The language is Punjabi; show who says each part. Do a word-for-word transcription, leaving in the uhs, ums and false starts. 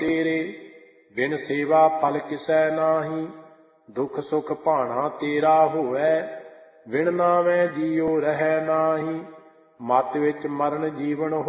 Speaker 1: ਤੇਰੇ, ਬਿਨ ਸੇਵਾ ਫਲ ਕਿਸੈ ਨਾਹੀਂ। ਦੁਖ ਸੁਖ ਭਾਣਾ ਤੇਰਾ ਹੋਵੈ, ਬਿਨ ਨਾਵੈ ਜੀਉ ਰਹੈ ਨਾਹੀਂ। ਮਤਿ ਵਿੱਚ ਮਰਨ ਜੀਵਨ